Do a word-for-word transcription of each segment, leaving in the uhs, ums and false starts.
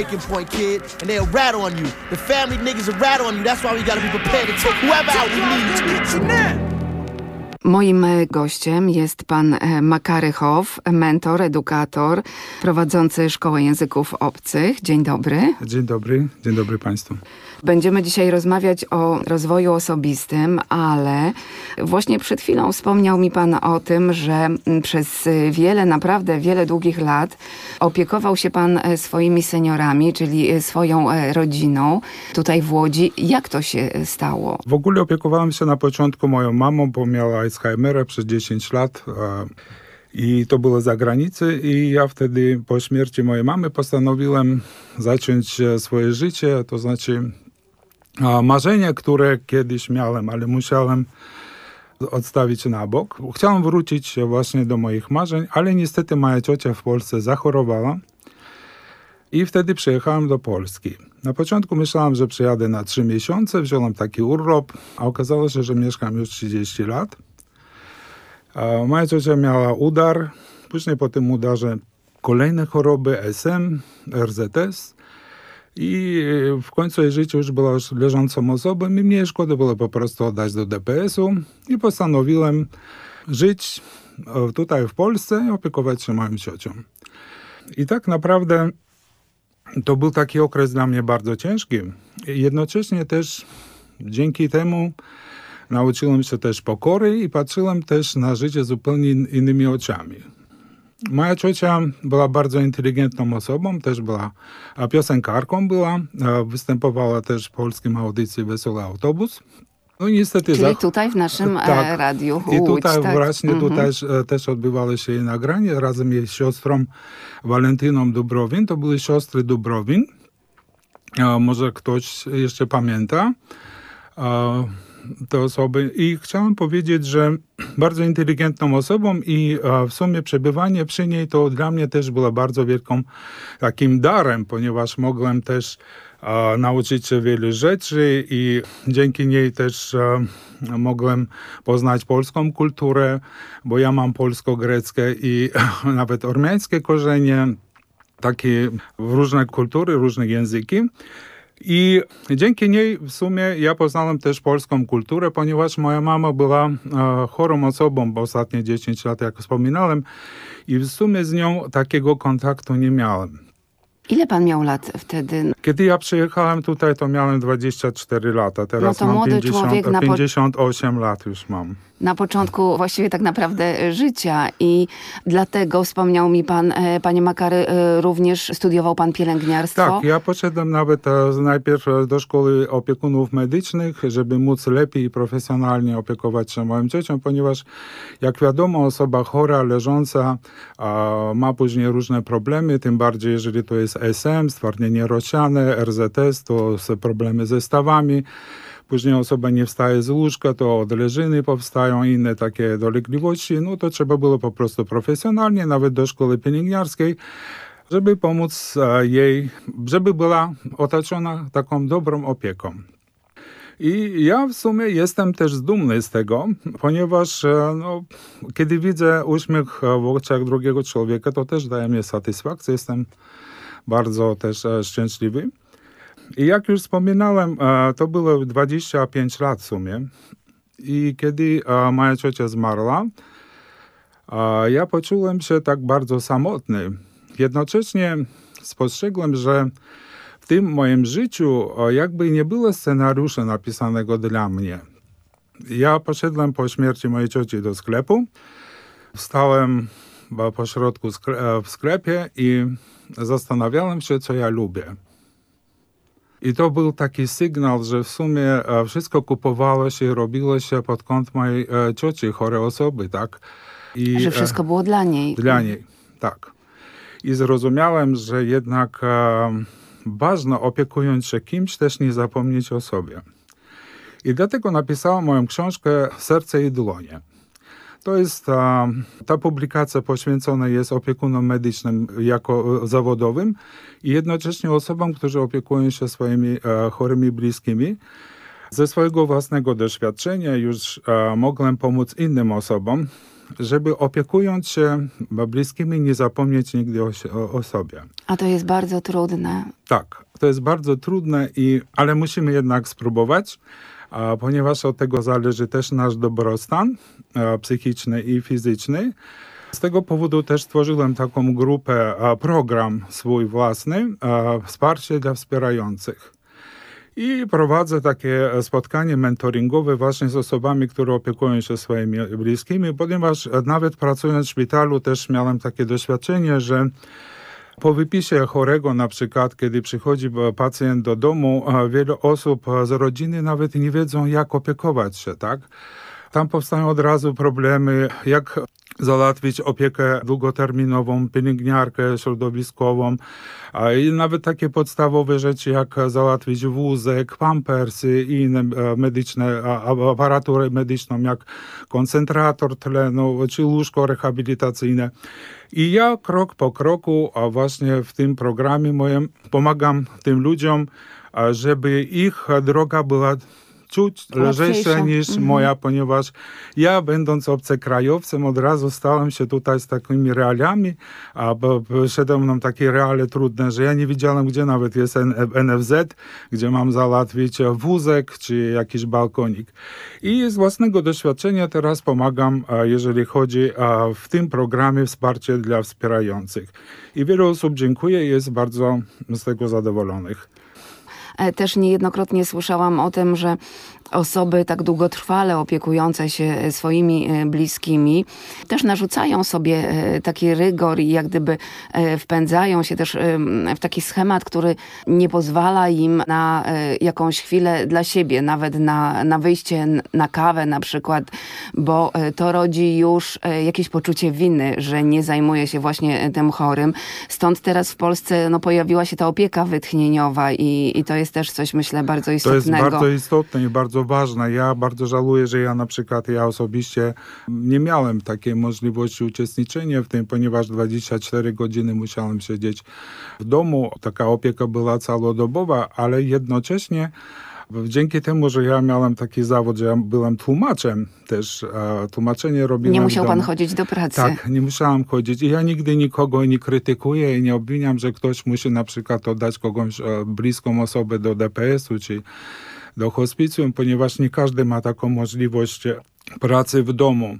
point, kid, and they'll rat on you. The family niggas will rat on you. That's why we gotta be prepared to take whoever out we need to. Moim gościem jest pan Makary Chow, mentor, edukator, prowadzący Szkołę Języków Obcych. Dzień dobry. Dzień dobry, dzień dobry państwu. Będziemy dzisiaj rozmawiać o rozwoju osobistym, ale właśnie przed chwilą wspomniał mi pan o tym, że przez wiele, naprawdę wiele długich lat opiekował się pan swoimi seniorami, czyli swoją rodziną tutaj w Łodzi. Jak to się stało? W ogóle opiekowałem się na początku moją mamą, bo miała Alzheimera przez dziesięć lat. I to było za granicą i ja wtedy po śmierci mojej mamy postanowiłem zacząć swoje życie, to znaczy marzenia, które kiedyś miałem, ale musiałem odstawić na bok. Chciałem wrócić właśnie do moich marzeń, ale niestety moja ciocia w Polsce zachorowała i wtedy przyjechałem do Polski. Na początku myślałem, że przyjadę na trzy miesiące, wziąłem taki urlop, a okazało się, że mieszkam już trzydzieści lat. Moja ciocia miała udar, później po tym udarze kolejne choroby, S M, R Z S i w końcu jej życie już była już leżącą osobą i mnie szkoda było po prostu oddać do D P S u i postanowiłem żyć tutaj w Polsce i opiekować się moją ciocią. I tak naprawdę to był taki okres dla mnie bardzo ciężki. Jednocześnie też dzięki temu nauczyłem się też pokory i patrzyłem też na życie zupełnie innymi oczami. Moja ciocia była bardzo inteligentną osobą, też była piosenkarką, była, występowała też w polskim audycji Wesoły Autobus. No niestety Czyli za... tutaj w naszym tak. radiu I Łódź, tutaj tak? właśnie Mhm. tutaj też odbywało się jej nagranie razem jej siostrą Walentyną Dubrowin. To były siostry Dubrowin. Może ktoś jeszcze pamięta te osoby. I chciałem powiedzieć, że bardzo inteligentną osobą i w sumie przebywanie przy niej to dla mnie też było bardzo wielką takim darem, ponieważ mogłem też a, nauczyć się wielu rzeczy i dzięki niej też a, mogłem poznać polską kulturę, bo ja mam polsko-greckie i nawet ormiańskie korzenie, takie różne kultury, różne języki. I dzięki niej w sumie ja poznałem też polską kulturę, ponieważ moja mama była e, chorą osobą, bo ostatnie dziesięć lat, jak wspominałem, i w sumie z nią takiego kontaktu nie miałem. Ile pan miał lat wtedy? Kiedy ja przyjechałem tutaj, to miałem dwadzieścia cztery lata. Teraz no to mam młody pięćdziesiąt, człowiek na po... pięćdziesiąt osiem lat już mam. Na początku właściwie tak naprawdę życia i dlatego wspomniał mi pan, panie Makary, również studiował pan pielęgniarstwo. Tak, ja poszedłem nawet najpierw do szkoły opiekunów medycznych, żeby móc lepiej i profesjonalnie opiekować się moją ciocią, ponieważ jak wiadomo, osoba chora, leżąca ma później różne problemy, tym bardziej jeżeli to jest S M, stwardnienie rozsiane, R Z S, to są problemy ze stawami. Później osoba nie wstaje z łóżka, to odleżyny powstają, inne takie dolegliwości. No to trzeba było po prostu profesjonalnie, nawet do szkoły pielęgniarskiej, żeby pomóc jej, żeby była otoczona taką dobrą opieką. I ja w sumie jestem też dumny z tego, ponieważ no, kiedy widzę uśmiech w oczach drugiego człowieka, to też daje mi satysfakcję. Jestem bardzo też szczęśliwy. I jak już wspominałem, to było dwadzieścia pięć lat w sumie. I kiedy moja ciocia zmarła, ja poczułem się tak bardzo samotny. Jednocześnie spostrzegłem, że w tym moim życiu jakby nie było scenariusza napisanego dla mnie. Ja poszedłem po śmierci mojej cioci do sklepu. Wstałem po środku w sklepie i zastanawiałem się, co ja lubię. I to był taki sygnał, że w sumie wszystko kupowało się, robiło się pod kąt mojej cioci, chorej osoby, tak? I, że wszystko było dla niej. Dla niej, tak. I zrozumiałem, że jednak e, ważne, opiekując się kimś, też nie zapomnieć o sobie. I dlatego napisałem moją książkę Serce i dłonie. To jest ta, ta publikacja poświęcona jest opiekunom medycznym jako zawodowym i jednocześnie osobom, którzy opiekują się swoimi e, chorymi bliskimi. Ze swojego własnego doświadczenia już e, mogłem pomóc innym osobom żeby opiekując się bliskimi nie zapomnieć nigdy o, o, o sobie. A to jest bardzo trudne. Tak, to jest bardzo trudne, i, ale musimy jednak spróbować, a, ponieważ od tego zależy też nasz dobrostan a, psychiczny i fizyczny. Z tego powodu też stworzyłem taką grupę, a, program swój własny, a, wsparcie dla wspierających. I prowadzę takie spotkanie mentoringowe właśnie z osobami, które opiekują się swoimi bliskimi, ponieważ nawet pracując w szpitalu też miałem takie doświadczenie, że po wypisie chorego na przykład, kiedy przychodzi pacjent do domu, wiele osób z rodziny nawet nie wiedzą, jak opiekować się, tak? Tam powstają od razu problemy, jak załatwić opiekę długoterminową, pielęgniarkę środowiskową, a i nawet takie podstawowe rzeczy, jak załatwić wózek, pampersy i inne medyczne, aparaturę medyczną, jak koncentrator tlenu, czy łóżko rehabilitacyjne. I ja krok po kroku, a właśnie w tym programie moim pomagam tym ludziom, żeby ich droga była ciut lżejsza niż mhm. moja, ponieważ ja, będąc obcokrajowcem, od razu stałem się tutaj z takimi realiami, a przede mną takie reale trudne, że ja nie wiedziałem, gdzie nawet jest N F Z, gdzie mam załatwić wózek czy jakiś balkonik. I z własnego doświadczenia teraz pomagam, jeżeli chodzi w tym programie wsparcie dla wspierających. I wiele osób dziękuję i jest bardzo z tego zadowolonych. Też niejednokrotnie słyszałam o tym, że osoby tak długotrwale opiekujące się swoimi bliskimi też narzucają sobie taki rygor i jak gdyby wpędzają się też w taki schemat, który nie pozwala im na jakąś chwilę dla siebie, nawet na, na wyjście na kawę na przykład, bo to rodzi już jakieś poczucie winy, że nie zajmuje się właśnie tym chorym. Stąd teraz w Polsce no, pojawiła się ta opieka wytchnieniowa i, i to jest też coś, myślę, bardzo istotnego. To jest bardzo istotne i bardzo ważne. Ja bardzo żałuję, że ja na przykład, ja osobiście nie miałem takiej możliwości uczestniczenia w tym, ponieważ dwadzieścia cztery godziny musiałem siedzieć w domu. Taka opieka była całodobowa, ale jednocześnie dzięki temu, że ja miałem taki zawód, że ja byłem tłumaczem też, tłumaczenie robiłem. Nie musiał pan chodzić do pracy. Tak, nie musiałem chodzić. I ja nigdy nikogo nie krytykuję i nie obwiniam, że ktoś musi na przykład oddać kogoś bliską osobę do D P S u czy do hospicjum, ponieważ nie każdy ma taką możliwość pracy w domu.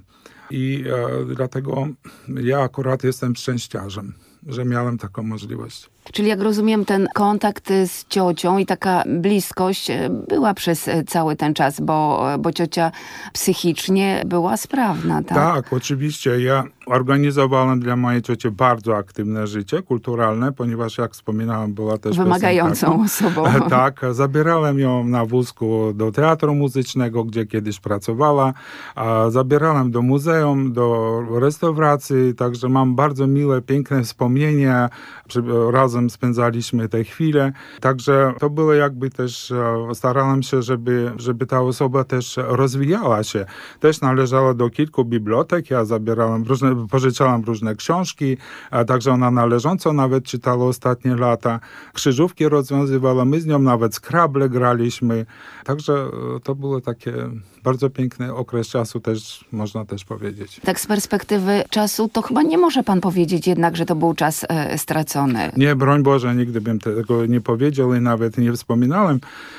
I e, dlatego ja akurat jestem szczęściarzem, że miałem taką możliwość. Czyli jak rozumiem, ten kontakt z ciocią i taka bliskość była przez cały ten czas, bo, bo ciocia psychicznie była sprawna, tak? Tak, oczywiście. Ja organizowałem dla mojej cioci bardzo aktywne życie kulturalne, ponieważ jak wspominałem, była też wymagającą osobą. Tak, zabierałem ją na wózku do teatru muzycznego, gdzie kiedyś pracowała, a zabierałem do muzeum, do restauracji, także mam bardzo miłe, piękne wspomnienia. Razem spędzaliśmy te chwile. Także to było jakby też, starałem się, żeby, żeby ta osoba też rozwijała się. Też należała do kilku bibliotek. Ja zabierałem różne, pożyczałem różne książki, a także ona należąco nawet czytała ostatnie lata. Krzyżówki rozwiązywała, my z nią nawet Scrabble graliśmy. Także to było takie bardzo piękny okres czasu też, można też powiedzieć. Tak z perspektywy czasu, to chyba nie może pan powiedzieć jednak, że to był czas e, stracony. Nie, broń Boże, nigdy bym tego nie powiedział i nawet nie wspominałem.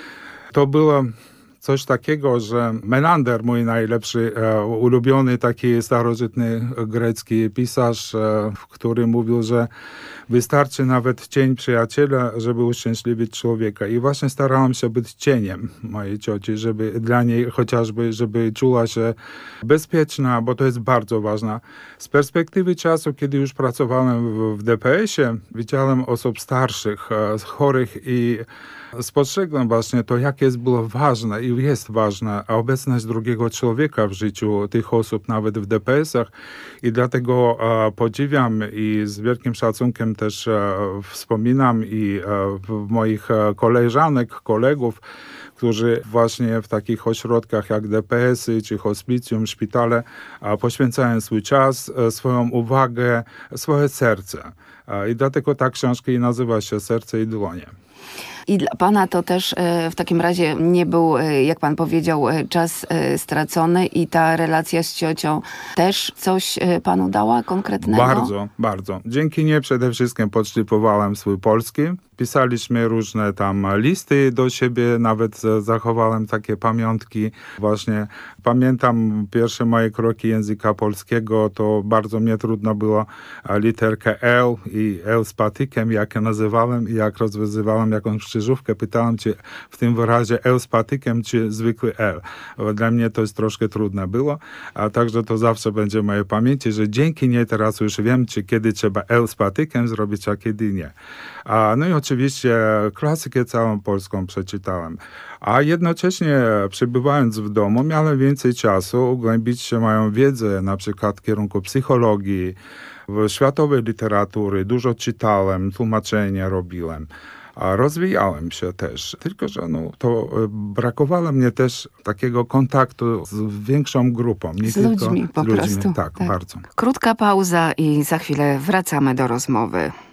To było coś takiego, że Melander, mój najlepszy, e, ulubiony taki starożytny grecki pisarz, e, który mówił, że wystarczy nawet cień przyjaciela, żeby uszczęśliwić człowieka. I właśnie starałem się być cieniem mojej cioci, żeby dla niej chociażby, żeby czuła się bezpieczna, bo to jest bardzo ważne. Z perspektywy czasu, kiedy już pracowałem w, w D P S ie, widziałem osób starszych, e, chorych i spostrzegłem właśnie to, jak jest było ważne i jest ważna obecność drugiego człowieka w życiu tych osób, nawet w D P es ach. I dlatego e, podziwiam i z wielkim szacunkiem też e, wspominam i e, moich koleżanek, kolegów, którzy właśnie w takich ośrodkach jak D P es y czy hospicjum, szpitale e, poświęcają swój czas, e, swoją uwagę, swoje serce. E, I dlatego ta książka i nazywa się Serce i dłonie. I dla pana to też e, w takim razie nie był, e, jak pan powiedział, e, czas e, stracony i ta relacja z ciocią też coś e, panu dała konkretnego? Bardzo, bardzo. Dzięki niej przede wszystkim podszlifowałem swój polski. Pisaliśmy różne tam listy do siebie, nawet zachowałem takie pamiątki. Właśnie pamiętam pierwsze moje kroki języka polskiego, to bardzo mnie trudno było literkę L i L z patykiem, jak ja nazywałem i jak rozwiązywałem jakąś krzyżówkę. Pytałem, czy w tym wyrazie L z patykiem, czy zwykły L. Dla mnie to jest troszkę trudne było, a także to zawsze będzie w mojej pamięci, że dzięki niej teraz już wiem, czy kiedy trzeba L z patykiem zrobić, a kiedy nie. A, no i oczywiście klasykę całą polską przeczytałem. A jednocześnie przebywając w domu miałem więcej czasu ugłębić się moją wiedzę, na przykład w kierunku psychologii, w światowej literatury. Dużo czytałem, tłumaczenia robiłem. A rozwijałem się też, tylko że no, to brakowało mnie też takiego kontaktu z większą grupą. Nie z tylko ludźmi po z ludźmi. prostu. Tak, tak, bardzo. Krótka pauza i za chwilę wracamy do rozmowy.